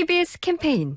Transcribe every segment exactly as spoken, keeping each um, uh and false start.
티비에스 캠페인.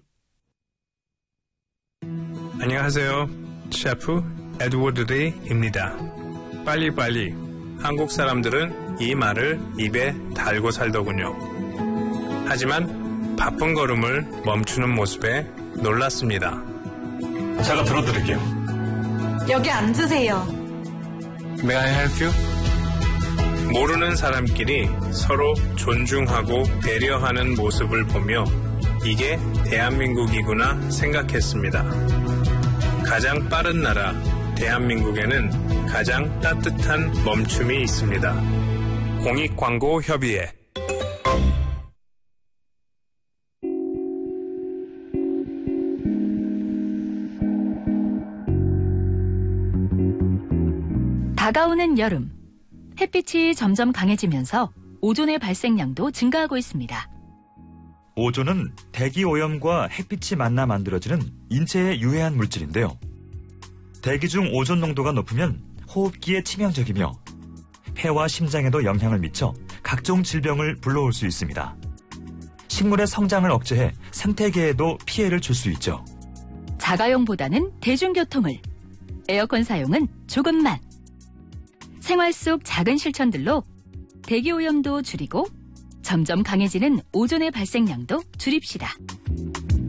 안녕하세요. 셰프 에드워드 리입니다. 빨리빨리. 한국 사람들은 이 말을 입에 달고 살더군요. 하지만 바쁜 걸음을 멈추는 모습에 놀랐습니다. 제가 들어드릴게요. 여기 앉으세요. May I help you? 모르는 사람끼리 서로 존중하고 배려하는 모습을 보며 이게 대한민국이구나 생각했습니다. 가장 빠른 나라 대한민국에는 가장 따뜻한 멈춤이 있습니다. 공익광고협의회. 다가오는 여름, 햇빛이 점점 강해지면서 오존의 발생량도 증가하고 있습니다. 오존은 대기오염과 햇빛이 만나 만들어지는 인체에 유해한 물질인데요. 대기 중 오존 농도가 높으면 호흡기에 치명적이며 폐와 심장에도 영향을 미쳐 각종 질병을 불러올 수 있습니다. 식물의 성장을 억제해 생태계에도 피해를 줄 수 있죠. 자가용보다는 대중교통을, 에어컨 사용은 조금만. 생활 속 작은 실천들로 대기오염도 줄이고 점점 강해지는 오존의 발생량도 줄입시다.